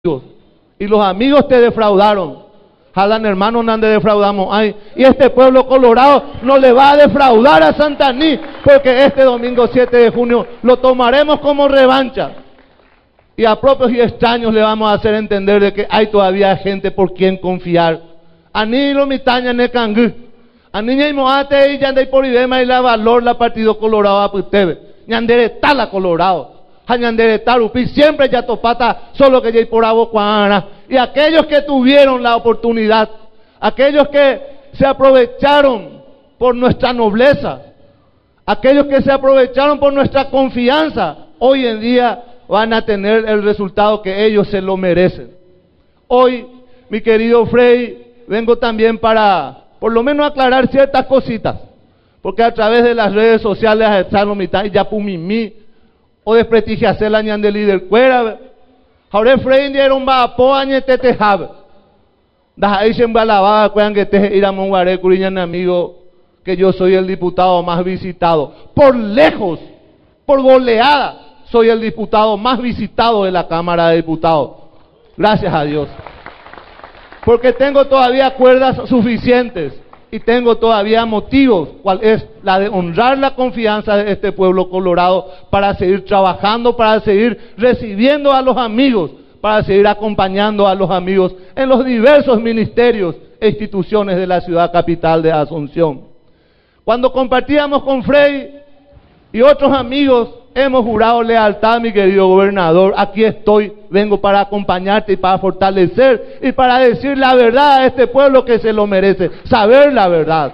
y los amigos te defraudaron. Jalan hermanos, no defraudamos. Ay, y este pueblo colorado no le va a defraudar a Santaní, porque este domingo 7 de junio lo tomaremos como revancha. Y a propios y extraños le vamos a hacer entender de que hay todavía gente por quien confiar. Ani lo mitaña ne cangú. Ani ña moate y yandei por idema y la valor la partido colorado a putebe. Ñandere tala colorado. Hañandere tarupi siempre ya topata solo que ya por abocuana. Y aquellos que tuvieron la oportunidad, aquellos que se aprovecharon por nuestra nobleza, aquellos que se aprovecharon por nuestra confianza, hoy en día van a tener el resultado que ellos se lo merecen. Hoy, mi querido Frei, vengo también para por lo menos aclarar ciertas cositas, porque a través de las redes sociales ya pumimi o desprestigiarse la ñan de líder cuera. Ahora Frei dieron va po añete tejab. Da ahí se embalaba cuan que te ir a Monguaré curiñan amigo que yo soy el diputado más visitado. Por lejos, por goleada, soy el diputado más visitado de la Cámara de Diputados. Gracias a Dios. Porque tengo todavía cuerdas suficientes y tengo todavía motivos, cual es la de honrar la confianza de este pueblo colorado para seguir trabajando, para seguir recibiendo a los amigos, para seguir acompañando a los amigos en los diversos ministerios e instituciones de la ciudad capital de Asunción. Cuando compartíamos con Frei y otros amigos, hemos jurado lealtad, mi querido gobernador. Aquí estoy, vengo para acompañarte y para fortalecer y para decir la verdad a este pueblo que se lo merece, saber la verdad.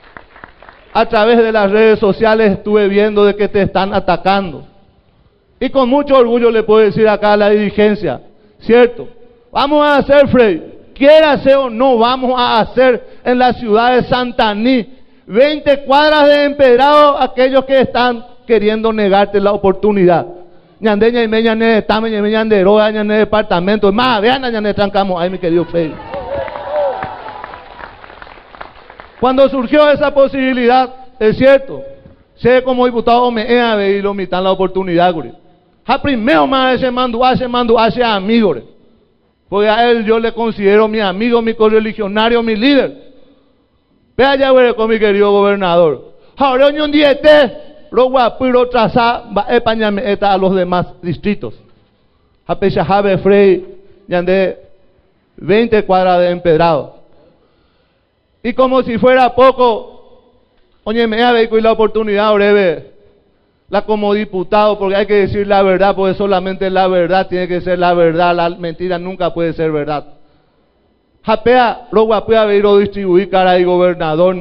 A través de las redes sociales estuve viendo de que te están atacando. Y con mucho orgullo le puedo decir acá a la dirigencia, cierto, vamos a hacer, Frei, quiera hacer o no, vamos a hacer en la ciudad de Santaní 20 cuadras de empedrado aquellos que están queriendo negarte la oportunidad. Ñandeña y meña ne estamos y meña de roa ñane departamento. Más vean ñane trancamos ahí, mi querido Frei. Cuando surgió esa posibilidad, es cierto, sé como diputado me y lo mitan la oportunidad, güey. A primero más ese mando hace amigo, porque a él yo le considero mi amigo, mi correligionario, mi líder. Vea ya, güey, con mi querido gobernador. Ahora un diete Roguapiro traza epañameta a los demás distritos. Apechajabe Frei, yande 20 cuadras de empedrado. Y como si fuera poco, oye, me ha y la oportunidad breve, la como diputado, porque hay que decir la verdad, porque solamente la verdad tiene que ser la verdad, la mentira nunca puede ser verdad. Japea, Roguapiro haber distribuir cara y gobernador.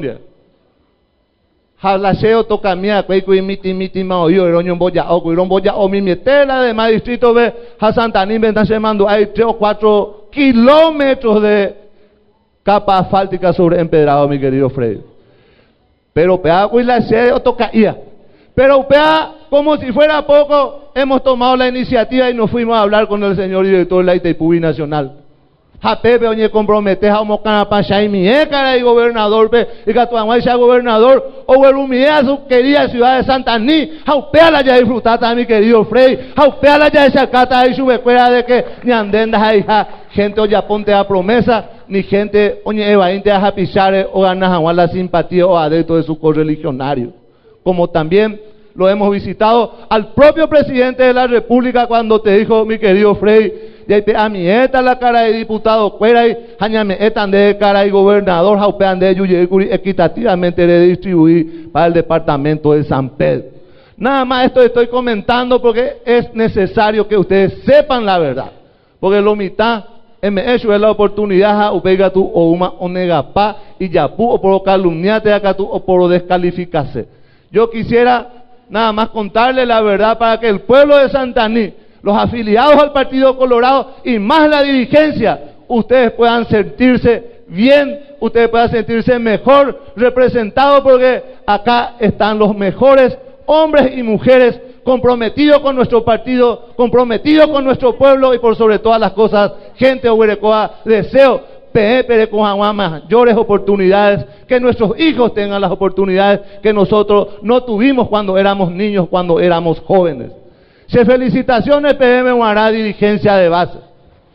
Hablaseo toca mía, cuy miti maoyo, eroño boya o cuirón boya o mi mietela de más distrito ve a Santaní ventan llamando hay 3 o 4 kilómetros de capa asfáltica sobre empedrado, mi querido Frei. Pero pea cuy la seo toca ia. Pero pea como si fuera poco, hemos tomado la iniciativa y nos fuimos a hablar con el señor director de la ITPUBI Nacional. Japepe oñe compromete a Mocana Pachay mi cara y gobernador pe y Catuanguay sea gobernador o Huelumie a su querida ciudad de Santaní, jaupeala ya disfrutata mi querido Frei, jaupeala ya esa cata y su becuera de que ni andendas ahí gente oye ponte a promesa ni gente oñe evainte a japichare o ganas a la simpatía o adepto de su correligionario. Como también lo hemos visitado al propio presidente de la República cuando te dijo mi querido Frei, a mi esta la cara de diputado cuera y jañame etan de cara de gobernador jaupean de yuyecuri equitativamente de distribuir para el departamento de San Pedro. Nada más esto estoy comentando porque es necesario que ustedes sepan la verdad, porque lo mitad me hecho es la oportunidad o pega tu o uma o negapa y yapu o por calumniate acá tu o por descalificarse. Yo quisiera nada más contarle la verdad para que el pueblo de Santaní, los afiliados al Partido Colorado y más la dirigencia, ustedes puedan sentirse bien, ustedes puedan sentirse mejor representados, porque acá están los mejores hombres y mujeres comprometidos con nuestro partido, comprometidos con nuestro pueblo y por sobre todas las cosas, gente Huerecoa, deseo con mayores oportunidades, que nuestros hijos tengan las oportunidades que nosotros no tuvimos cuando éramos niños, cuando éramos jóvenes. Felicitaciones PM Guará, dirigencia de base.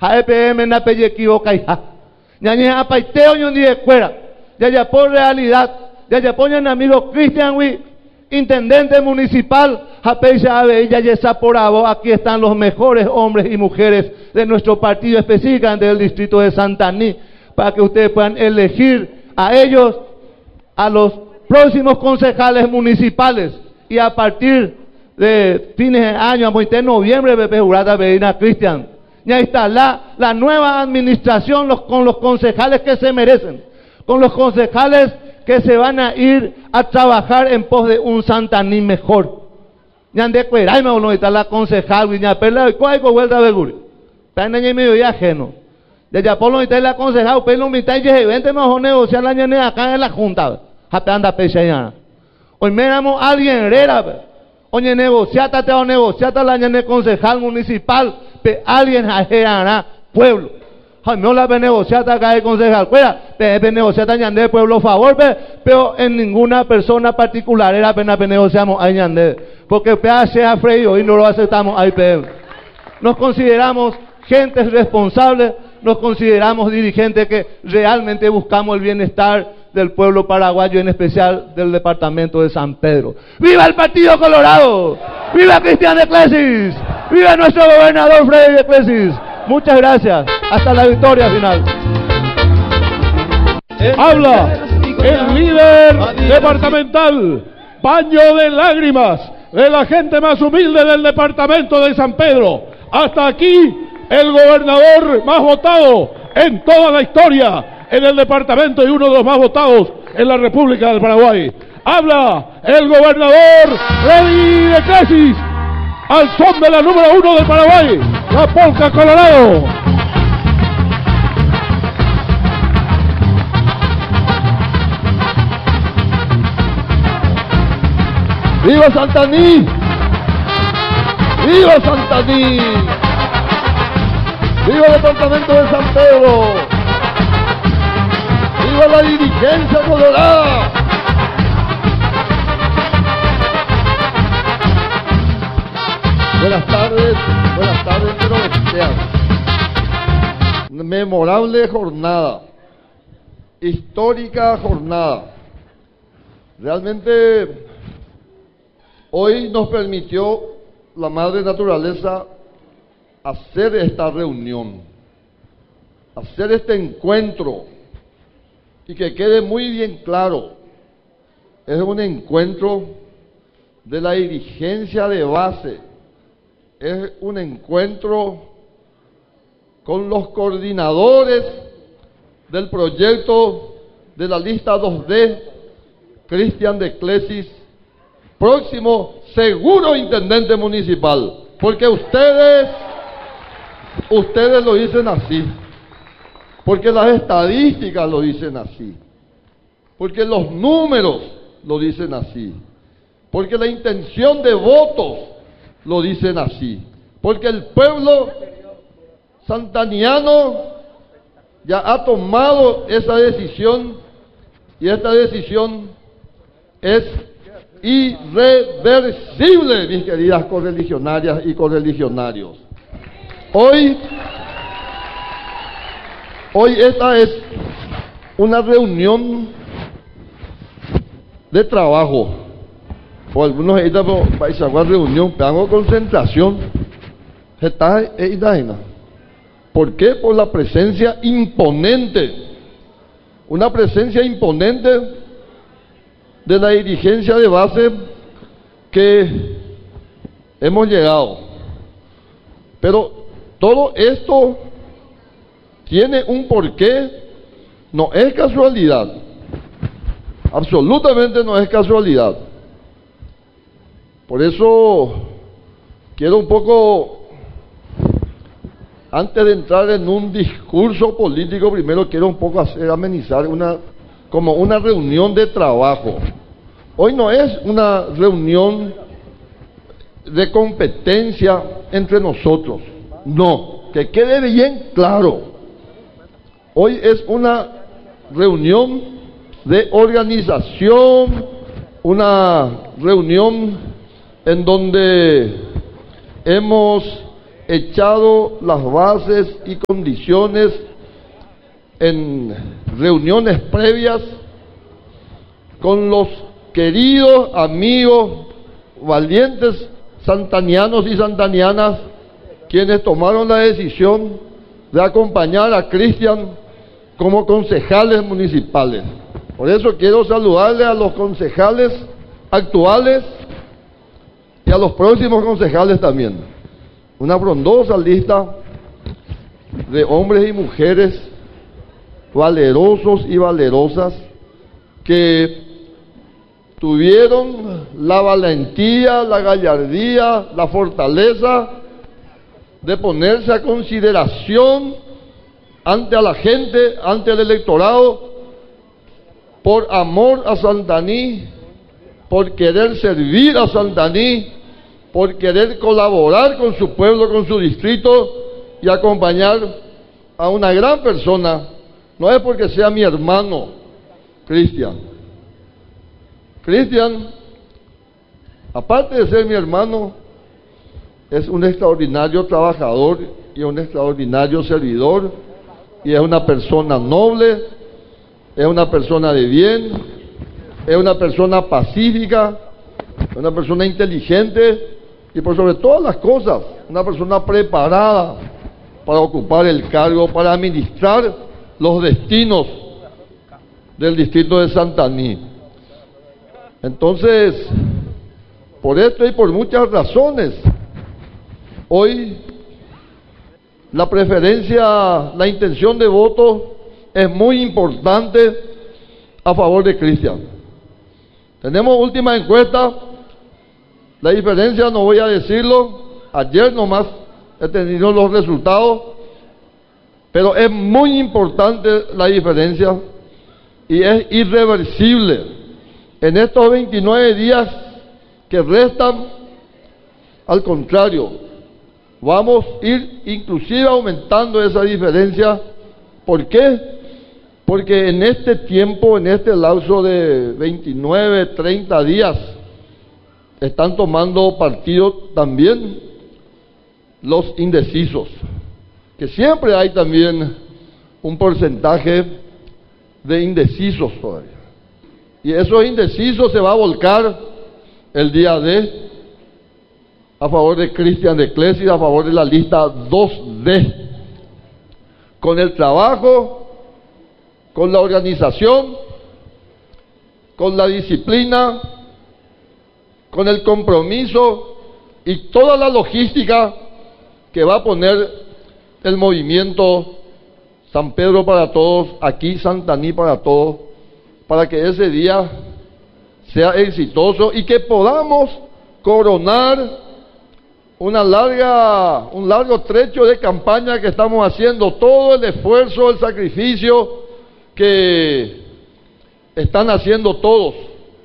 a EPM na pelle equivoca hija. Ñañe apaiteo yo ni de fuera. Ya por realidad, ya ponen amigo Cristian Wi, intendente municipal, aquí están los mejores hombres y mujeres de nuestro partido, específicamente del distrito de Santaní, para que ustedes puedan elegir a ellos, a los próximos concejales municipales, y a partir de fines de año, a noviembre, Pepe Jurata, Bedina Cristian, ya está la nueva administración con los concejales que se merecen, con los concejales que se van a ir a trabajar en pos de un Santaní mejor. Ya de cueray me uno está la concejal, ya perla cuál vuelta de guri. Está en el medio ajeno. Ya por lo está la concejal, pero mitad y vente mejor negociar la ñane acá en la junta. Hasta anda pecheñana. Hoy miramos a alguien herrera. Oye negociata te o negociata la ñane concejal municipal, pe alguien ajerará pueblo. Ay, no la negociata acá de concejal fuera, pe negociata ñande de pueblo favor, pero en ninguna persona particular era pena negociamos a ñande, porque PH ha freído y no lo aceptamos ahí. Nos consideramos gentes responsables, nos consideramos dirigentes que realmente buscamos el bienestar del pueblo paraguayo, en especial del departamento de San Pedro. ¡Viva el Partido Colorado! ¡Viva Cristian de Clesis! ¡Viva nuestro gobernador Freddy de Clesis! Muchas gracias. Hasta la victoria final. Habla el líder departamental, paño de lágrimas de la gente más humilde del departamento de San Pedro. Hasta aquí el gobernador más votado en toda la historia en el departamento y uno de los más votados en la República del Paraguay. Habla el gobernador Freddy de Clesis al son de la número 1 del Paraguay, la polca Colorado. ¡Viva Santaní! ¡Viva Santaní! ¡Viva el departamento de San Pedro! ¡Viva la dirigencia colorada! Buenas tardes, pero desean. Memorable jornada, histórica jornada. Realmente hoy nos permitió la Madre Naturaleza hacer esta reunión, hacer este encuentro, y que quede muy bien claro, es un encuentro de la dirigencia de base, es un encuentro con los coordinadores del proyecto de la lista 2D, Cristian de Clesis, próximo seguro intendente municipal, porque ustedes lo dicen así, porque las estadísticas lo dicen así, porque los números lo dicen así, porque la intención de votos lo dicen así, porque el pueblo santaniano ya ha tomado esa decisión, y esta decisión es irreversible, mis queridas correligionarias y correligionarios. Hoy esta es una reunión de trabajo, o algunos países reunión, pero concentración. ¿Por qué? Por la presencia imponente, una presencia imponente de la dirigencia de base que hemos llegado. Pero todo esto tiene un porqué, no es casualidad, absolutamente no es casualidad. Por eso quiero un poco, antes de entrar en un discurso político, primero quiero un poco amenizar como una reunión de trabajo. Hoy no es una reunión de competencia entre nosotros, no, que quede bien claro. Hoy es una reunión de organización, una reunión en donde hemos echado las bases y condiciones en reuniones previas con los queridos amigos valientes santanianos y santanianas, quienes tomaron la decisión de acompañar a Cristian como concejales municipales. Por eso quiero saludarle a los concejales actuales y a los próximos concejales también. Una frondosa lista de hombres y mujeres valerosos y valerosas que tuvieron la valentía, la gallardía, la fortaleza de ponerse a consideración ante a la gente, ante el electorado, por amor a Santaní, por querer servir a Santaní, por querer colaborar con su pueblo, con su distrito y acompañar a una gran persona. No es porque sea mi hermano, Cristian. Cristian, aparte de ser mi hermano, es un extraordinario trabajador y un extraordinario servidor, y es una persona noble, es una persona de bien, es una persona pacífica, es una persona inteligente y por sobre todas las cosas, una persona preparada para ocupar el cargo, para administrar los destinos del distrito de Santaní. Entonces, por esto y por muchas razones, hoy la preferencia, la intención de voto es muy importante a favor de Cristian. Tenemos última encuesta, la diferencia no voy a decirlo, ayer nomás he tenido los resultados, pero es muy importante la diferencia y es irreversible. En estos 29 días que restan, al contrario, vamos a ir inclusive aumentando esa diferencia. ¿Por qué? Porque en este tiempo, en este lapso de 29, 30 días, están tomando partido también los indecisos, que siempre hay también un porcentaje de indecisos todavía. Y esos indecisos se va a volcar el día de a favor de Cristian de Clesis, a favor de la lista 2D, con el trabajo, con la organización, con la disciplina, con el compromiso y toda la logística que va a poner el movimiento San Pedro para Todos, aquí Santaní para Todos, para que ese día sea exitoso y que podamos coronar un largo trecho de campaña que estamos haciendo, todo el esfuerzo, el sacrificio que están haciendo todos.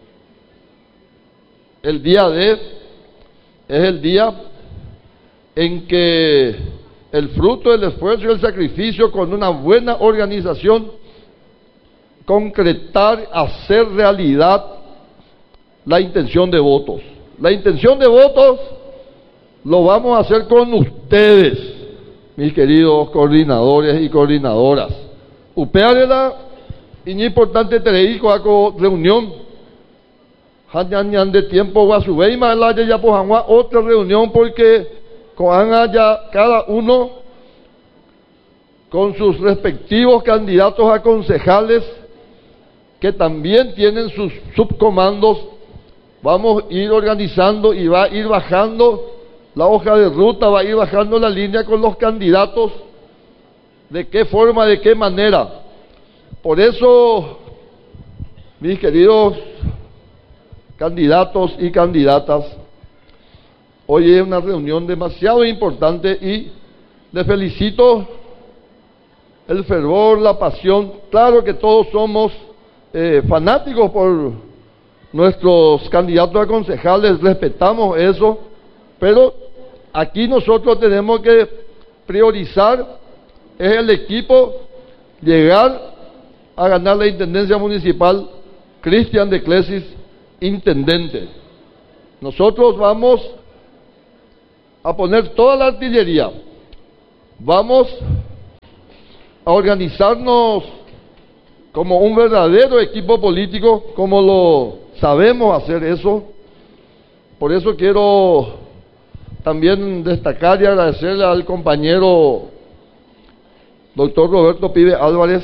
El día D es el día en que el fruto del esfuerzo y el sacrificio, con una buena organización, concretar, hacer realidad la intención de votos. La intención de votos lo vamos a hacer con ustedes, mis queridos coordinadores y coordinadoras. Upearela, y no importante tereico hago reunión. Hañan de tiempo guasubeima la ya pojangua otra reunión, porque coan ya cada uno con sus respectivos candidatos a concejales que también tienen sus subcomandos. Vamos a ir organizando y va a ir bajando la hoja de ruta, va a ir bajando la línea con los candidatos, de qué forma, de qué manera. Por eso, mis queridos candidatos y candidatas, hoy es una reunión demasiado importante y les felicito el fervor, la pasión. Claro que todos somos fanáticos por nuestros candidatos a concejales, respetamos eso, pero aquí nosotros tenemos que priorizar, es el equipo, llegar a ganar la intendencia municipal. Cristian de Clesis, intendente. Nosotros vamos a poner toda la artillería. Vamos a organizarnos como un verdadero equipo político, como lo sabemos hacer eso. Por eso quiero también destacar y agradecerle al compañero doctor Roberto Pibe Álvarez.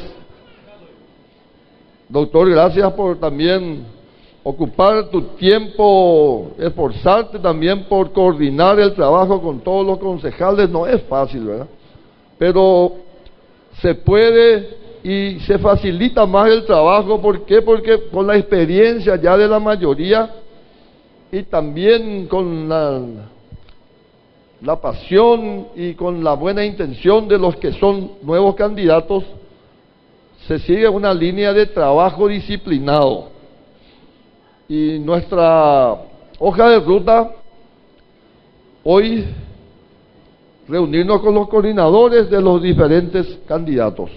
Doctor, gracias por también ocupar tu tiempo, esforzarte también por coordinar el trabajo con todos los concejales. No es fácil, ¿verdad? Pero se puede y se facilita más el trabajo. ¿Por qué? Porque con la experiencia ya de la mayoría y también con la pasión y con la buena intención de los que son nuevos candidatos, se sigue una línea de trabajo disciplinado. Y nuestra hoja de ruta hoy, reunirnos con los coordinadores de los diferentes candidatos,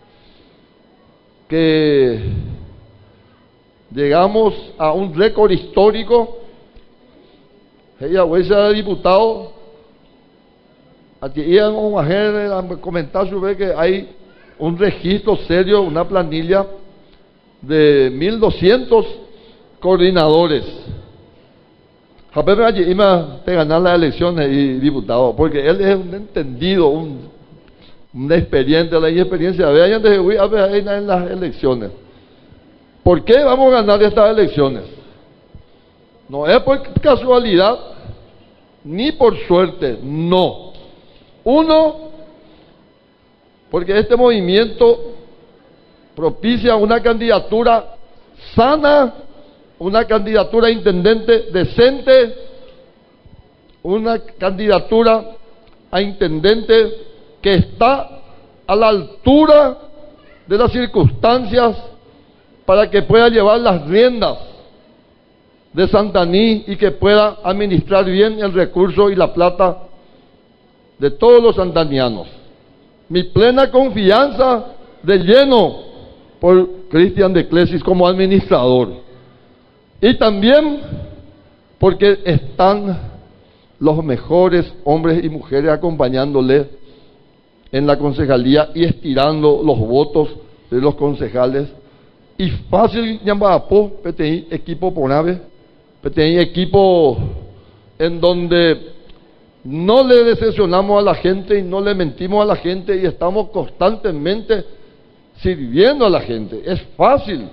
que llegamos a un récord histórico. Ella voy a ser diputado, aquí íbamos a comentar sobre que hay un registro serio, una planilla de 1.200 coordinadores. Javier allí iba a ganar las elecciones y diputado, porque él es un entendido, un experiente, la experiencia de años en las elecciones. ¿Por qué vamos a ganar estas elecciones? No es por casualidad ni por suerte, no. Uno, porque este movimiento propicia una candidatura sana, una candidatura a intendente decente, una candidatura a intendente que está a la altura de las circunstancias para que pueda llevar las riendas de Santaní y que pueda administrar bien el recurso y la plata de todos los santanianos. Mi plena confianza de lleno por Cristian de Clesis como administrador. Y también porque están los mejores hombres y mujeres acompañándole en la concejalía y estirando los votos de los concejales. Y fácil Ñambaapó, PTI, equipo Ponave, PTI, equipo en donde no le decepcionamos a la gente y no le mentimos a la gente y estamos constantemente sirviendo a la gente. Es fácil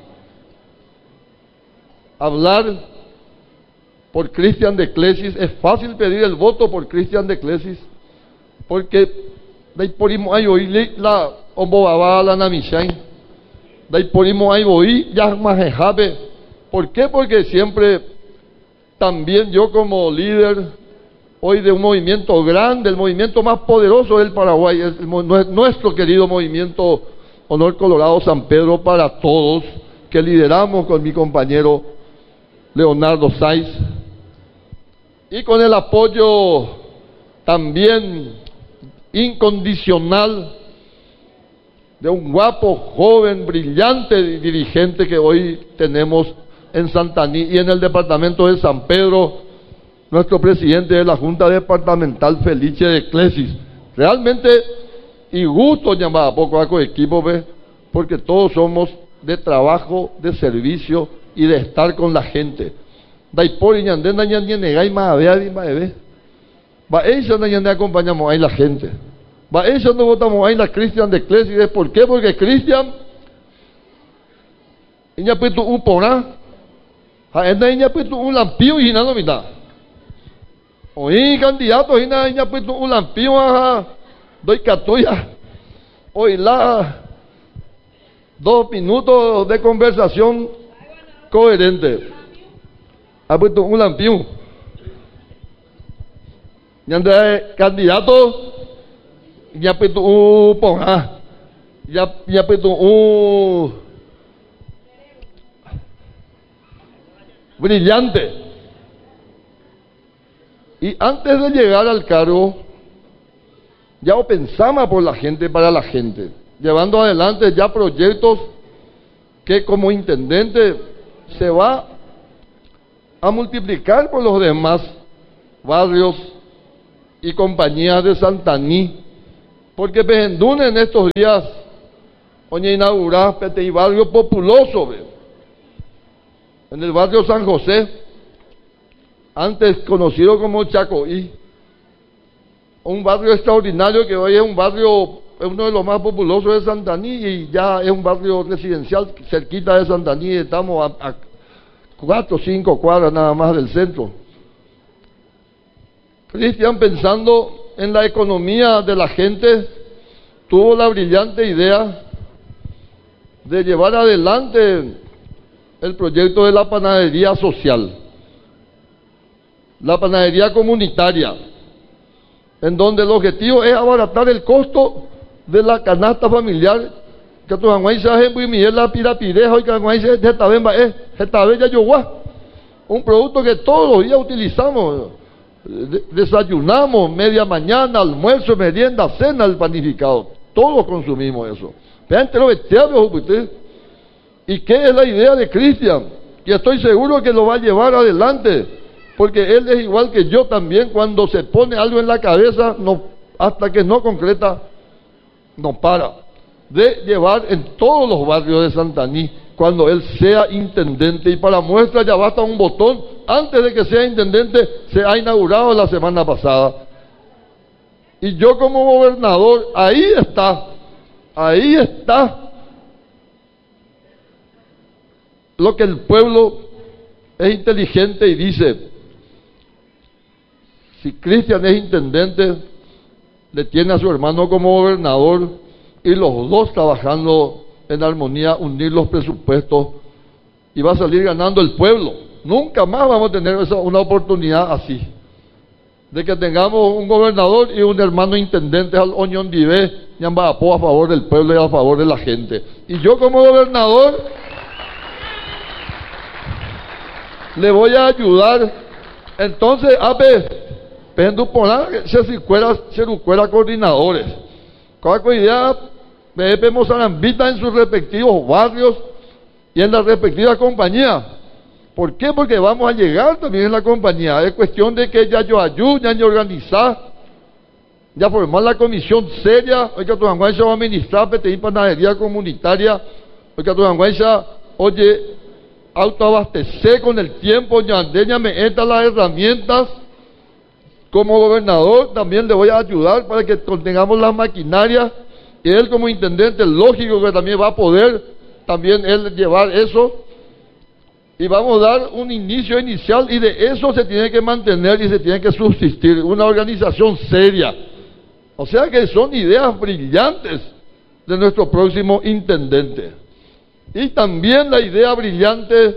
hablar por Cristian de Clesis, es fácil pedir el voto por Cristian de Clesis, porque de ahí por ahí hoy la ombobaba la namishain, de ahí por ahí hoy ya más jejabe. ¿Por qué? Porque siempre también yo como líder hoy de un movimiento grande, el movimiento más poderoso del Paraguay, es nuestro querido movimiento Honor Colorado San Pedro para Todos, que lideramos con mi compañero Leonardo Saiz, y con el apoyo también incondicional de un guapo, joven, brillante dirigente que hoy tenemos en Santaní y en el departamento de San Pedro, nuestro presidente de la Junta Departamental, Felice de Clesis. Realmente, y gusto llamar a poco a equipo, porque todos somos de trabajo, de servicio y de estar con la gente. Acompañamos ahí la gente. No votamos ahí la Cristian de Clesis. ¿Por qué? Porque Cristian ella puesto un porá, ella puesto un lampío y nada mitad. Hoy candidato ella puesto un lampío doy catoya. Hoy la 2 minutos de conversación coherente. Ha puesto un lampío. Ya anda candidato. Ya puesto un porá. Ya puesto un brillante. Y antes de llegar al cargo, ya pensamos por la gente, para la gente, llevando adelante ya proyectos que como intendente se va a multiplicar por los demás barrios y compañías de Santaní, porque Pejendún en estos días, oye, inaugurar este barrio populoso, ¿ve? En el barrio San José, antes conocido como Chacoí, un barrio extraordinario que hoy es un barrio, es uno de los más populosos de Santaní y ya es un barrio residencial cerquita de Santaní, estamos a 4 o 5 cuadras nada más del centro. Cristian, pensando en la economía de la gente, tuvo la brillante idea de llevar adelante el proyecto de la panadería social, la panadería comunitaria, en donde el objetivo es abaratar el costo de la canasta familiar. Que tu anguay se hace muy bien la pirapireja y que anguay se tabemba es tabella yogua, un producto que todos los días utilizamos, desayunamos, media mañana, almuerzo, merienda, cena, el panificado, todos consumimos eso. Vean, te lo usted. ¿Y qué es la idea de Cristian? Y estoy seguro que lo va a llevar adelante, porque él es igual que yo también. Cuando se pone algo en la cabeza, no, hasta que no concreta, no para de llevar en todos los barrios de Santaní cuando él sea intendente. Y para muestra ya basta un botón. Antes de que sea intendente se ha inaugurado la semana pasada, y yo como gobernador, ahí está lo que el pueblo es inteligente y dice: si Cristian es intendente, le tiene a su hermano como gobernador, y los dos trabajando en armonía, unir los presupuestos, y va a salir ganando el pueblo. Nunca más vamos a tener una oportunidad así, de que tengamos un gobernador y un hermano intendente al Oñón Divé, y a favor del pueblo y a favor de la gente. Y yo como gobernador le voy a ayudar. Entonces, se recuerda coordinadores. Cada idea, vemos Mozarambita en sus respectivos barrios y en las respectivas compañías. ¿Por qué? Porque vamos a llegar también en la compañía. Es cuestión de que ya yo ayude, ya organizar, ya formar la comisión seria. Oiga, tu anguay se va a administrar PTI panadería comunitaria. Oiga, tu anguay se, oye, autoabastecer con el tiempo. Ya me entra las herramientas. Como gobernador también le voy a ayudar para que tengamos las maquinarias, y él como intendente, lógico que también va a poder también él llevar eso, y vamos a dar un inicio inicial, y de eso se tiene que mantener y se tiene que subsistir una organización seria. O sea que son ideas brillantes de nuestro próximo intendente. Y también la idea brillante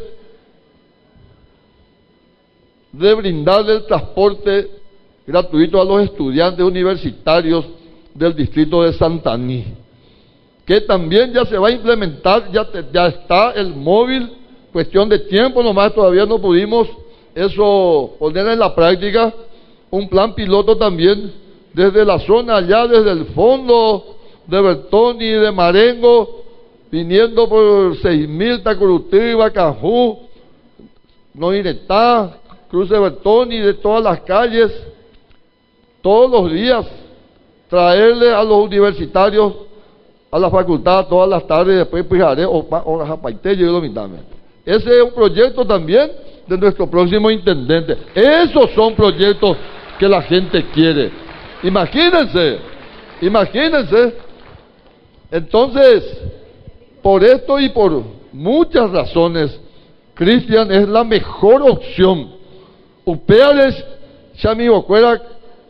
de brindarle el transporte gratuito a los estudiantes universitarios del distrito de Santaní, que también ya se va a implementar. Ya está el móvil, cuestión de tiempo nomás, todavía no pudimos eso poner en la práctica. Un plan piloto también desde la zona allá, desde el fondo de Bertoni, de Marengo, viniendo por 6.000, Tacurutí, Bacajú, Noiretá, Cruce Bertoni, de todas las calles, todos los días, traerle a los universitarios a la facultad todas las tardes, después Pijaré o Japaité, yo lo mitame. Ese es un proyecto también de nuestro próximo intendente. Esos son proyectos que la gente quiere. Imagínense. Entonces, por esto y por muchas razones, Cristian es la mejor opción. Upeales, Chami Bocuera,